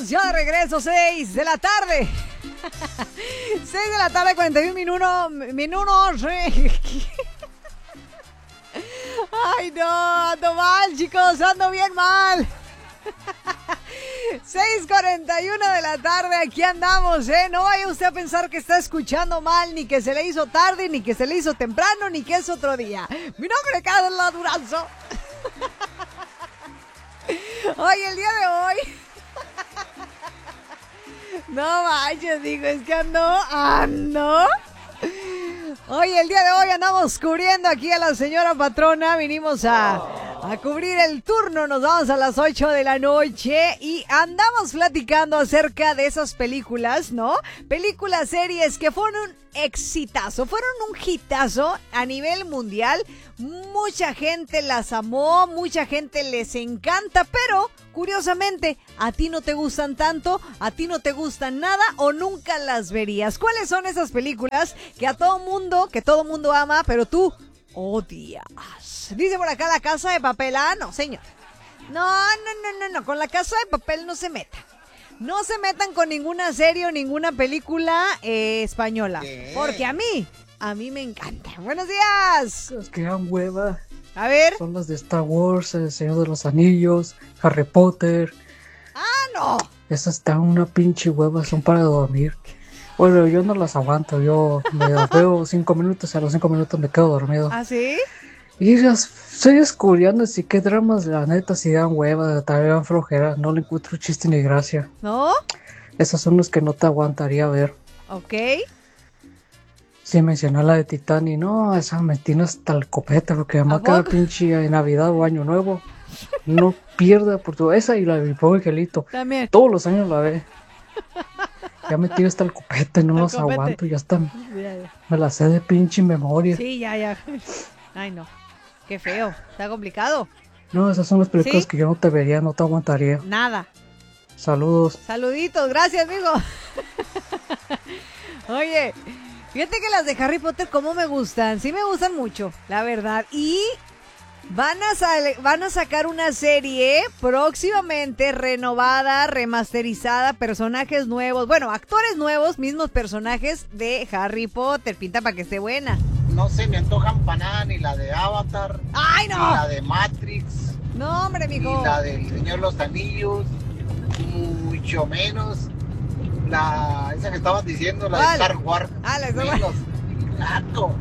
Estamos ya de regreso, 6 de la tarde. 6 de la tarde, 41 minutos. Ay, no, ando mal, chicos, ando bien mal. 6:41 de la tarde, aquí andamos, No vaya usted a pensar que está escuchando mal, ni que se le hizo tarde, ni que se le hizo temprano, ni que es otro día. Mi nombre es Carla Duranzo. Hoy, el día de hoy. No manches, digo, es que ando. Hoy, el día de hoy andamos cubriendo aquí a la señora patrona. Vinimos a cubrir el turno. Nos vamos a las 8 de la noche y andamos platicando acerca de esas películas, ¿no? Películas, series que fueron un exitazo, fueron un hitazo a nivel mundial. Mucha gente las amó, mucha gente les encanta, pero curiosamente, ¿a ti no te gustan tanto? ¿A ti no te gustan nada o nunca las verías? ¿Cuáles son esas películas que todo mundo ama, pero tú odias? Dice por acá La Casa de Papel. Ah, no, señor. No. Con La Casa de Papel no se metan. No se metan con ninguna serie o ninguna película española. Porque a mí me encanta. Buenos días. Es que dan hueva. A ver. Son las de Star Wars, El Señor de los Anillos, Harry Potter. Ah, no. Esas están una pinche hueva, son para dormir. Bueno, yo no las aguanto, yo me las veo 5 minutos y a los 5 minutos me quedo dormido. ¿Ah, sí? Y las estoy descubriendo si qué dramas, la neta, si dan hueva, también dan flojera, no le encuentro chiste ni gracia. ¿No? Esas son las que no te aguantaría ver. Ok. Sí, mencioné la de Titanic, no, esa me tiene hasta el copete, porque además cada pinche Navidad o Año Nuevo, no pierda por todo, esa y la de mi pobre Angelito, también. Todos los años la ve. Ya me tiene hasta el copete, no los aguanto, ya está, me la sé de pinche memoria. Sí, ya. Ay, no, qué feo, está complicado. No, esas son las películas ¿Sí? que yo no te vería, no te aguantaría. Nada. Saludos. Saluditos, gracias, amigo. Oye, fíjate que las de Harry Potter cómo me gustan, sí me gustan mucho, la verdad. Y van a sacar una serie próximamente renovada, remasterizada, personajes nuevos, bueno, actores nuevos, mismos personajes de Harry Potter. Pinta para que esté buena. No se me antojan para nada ni la de Avatar. ¡Ay, no! Ni la de Matrix. No, hombre, mijo. Ni la del Señor de los Anillos. Mucho menos esa que estabas diciendo, la de Star Wars. Ah, la de Star Wars. Gato.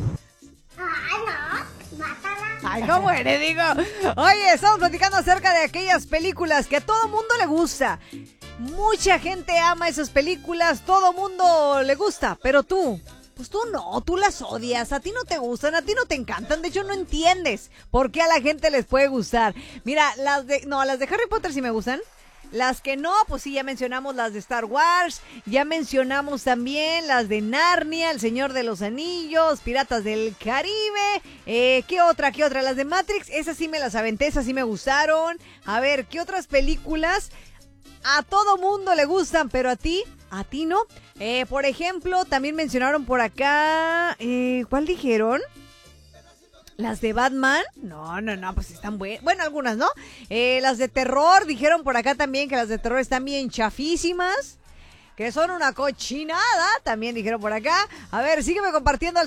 Ay, ¿cómo eres? Digo, oye, estamos platicando acerca de aquellas películas que a todo mundo le gusta. Mucha gente ama esas películas, todo mundo le gusta, pero tú, pues tú no, tú las odias, a ti no te gustan, a ti no te encantan, de hecho no entiendes por qué a la gente les puede gustar. Mira, las de Harry Potter sí me gustan. Las que no, pues sí, ya mencionamos las de Star Wars, ya mencionamos también las de Narnia, El Señor de los Anillos, Piratas del Caribe, ¿qué otra? Las de Matrix, esas sí me las aventé, esas sí me gustaron. A ver, ¿qué otras películas a todo mundo le gustan, pero a ti no? Por ejemplo, también mencionaron por acá, ¿cuál dijeron? Las de Batman, no, pues están buenas. Bueno, algunas, ¿no? Las de terror, dijeron por acá también que las de terror están bien chafísimas, que son una cochinada, también dijeron por acá. A ver, sígueme compartiendo al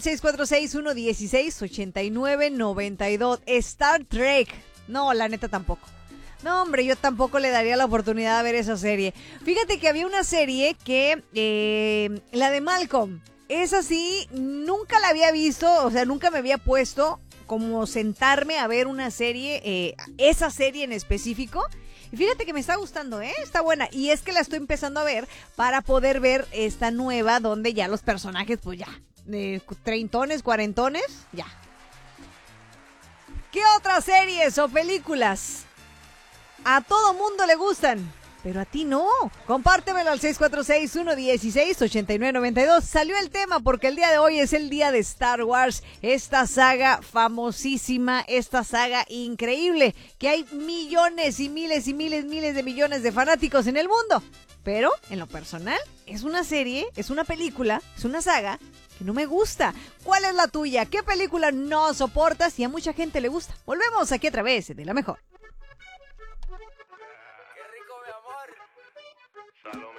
646-116-8992. Star Trek, no, la neta tampoco. No, hombre, yo tampoco le daría la oportunidad de ver esa serie. Fíjate que había una serie que, la de Malcolm, esa sí, nunca la había visto, o sea, nunca me había puesto como sentarme a ver una serie, esa serie en específico. Y fíjate que me está gustando, está buena. Y es que la estoy empezando a ver para poder ver esta nueva donde ya los personajes, pues ya, treintones, cuarentones, ya. ¿Qué otras series o películas a todo mundo le gustan, pero a ti no? Compártemelo al 646-116-8992. Salió el tema porque el día de hoy es el día de Star Wars, esta saga famosísima, esta saga increíble, que hay millones y miles de millones de fanáticos en el mundo. Pero, en lo personal, es una serie, es una película, es una saga que no me gusta. ¿Cuál es la tuya? ¿Qué película no soportas y a mucha gente le gusta? Volvemos aquí a través de La Mejor. Qué rico, mi amor. Salón